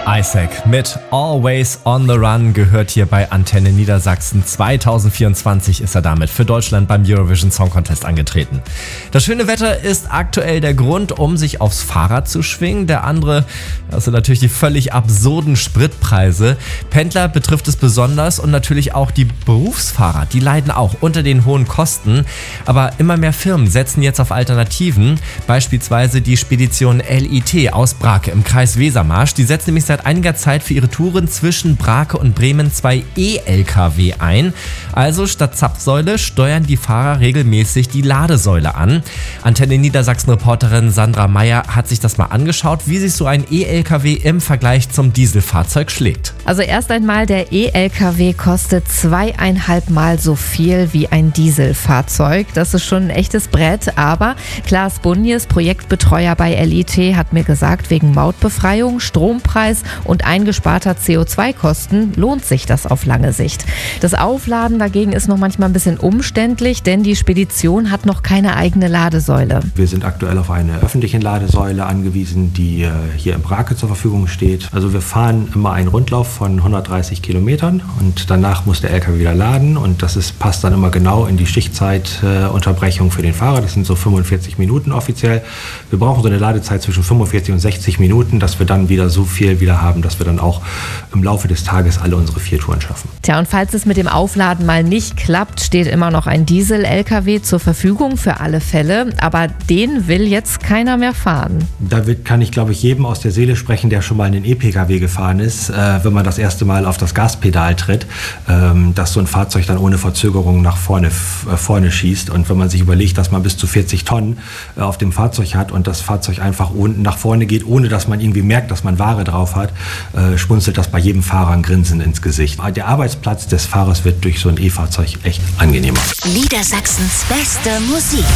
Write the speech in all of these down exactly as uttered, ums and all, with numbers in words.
Isaac mit Always on the Run gehört hier bei Antenne Niedersachsen. zwanzig vierundzwanzig ist er damit für Deutschland beim Eurovision Song Contest angetreten. Das schöne Wetter ist aktuell der Grund, um sich aufs Fahrrad zu schwingen. Der andere, das sind natürlich die völlig absurden Spritpreise. Pendler betrifft es besonders und natürlich auch die Berufsfahrer. Die leiden auch unter den hohen Kosten. Aber immer mehr Firmen setzen jetzt auf Alternativen. Beispielsweise die Spedition L I T aus Brake im Kreis Wesermarsch. Die setzt nämlich seit einiger Zeit für ihre Touren zwischen Brake und Bremen zwei E-L K W ein. Also statt Zapfsäule steuern die Fahrer regelmäßig die Ladesäule an. Antenne Niedersachsen-Reporterin Sandra Meyer hat sich das mal angeschaut, wie sich so ein E-L K W im Vergleich zum Dieselfahrzeug schlägt. Also erst einmal, der E-L K W kostet zweieinhalb Mal so viel wie ein Dieselfahrzeug. Das ist schon ein echtes Brett, aber Klaas Bunjes, Projektbetreuer bei L I T, hat mir gesagt, wegen Mautbefreiung, Strompreis und eingesparter C O zwei Kosten lohnt sich das auf lange Sicht. Das Aufladen dagegen ist noch manchmal ein bisschen umständlich, denn die Spedition hat noch keine eigene Ladesäule. Wir sind aktuell auf eine öffentliche Ladesäule angewiesen, die hier in Brake zur Verfügung steht. Also wir fahren immer einen Rundlauf von hundertdreißig Kilometern und danach muss der L K W wieder laden und das ist, passt dann immer genau in die Schichtzeitunterbrechung für den Fahrer. Das sind so fünfundvierzig Minuten offiziell. Wir brauchen so eine Ladezeit zwischen fünfundvierzig und sechzig Minuten, dass wir dann wieder so viel wieder haben, dass wir dann auch im Laufe des Tages alle unsere vier Touren schaffen. Tja, und falls es mit dem Aufladen mal nicht klappt, steht immer noch ein Diesel-L K W zur Verfügung für alle Fälle, aber den will jetzt keiner mehr fahren. Da wird, kann ich, glaube ich, jedem aus der Seele sprechen, der schon mal einen E P K W gefahren ist, äh, wenn man das erste Mal auf das Gaspedal tritt, ähm, dass so ein Fahrzeug dann ohne Verzögerung nach vorne, äh, vorne schießt. Und wenn man sich überlegt, dass man bis zu vierzig Tonnen äh, auf dem Fahrzeug hat und das Fahrzeug einfach unten nach vorne geht, ohne dass man irgendwie merkt, dass man Ware drauf hat, äh, schmunzelt das bei jedem Fahrer ein Grinsen ins Gesicht. Der Arbeitsplatz des Fahrers wird durch so ein E-Fahrzeug echt angenehmer. Niedersachsens beste Musik.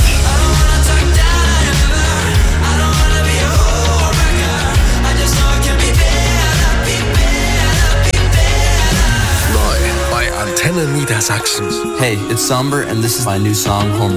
Neu bei Antenne Niedersachsen. Hey, it's Somber and this is my new song, Home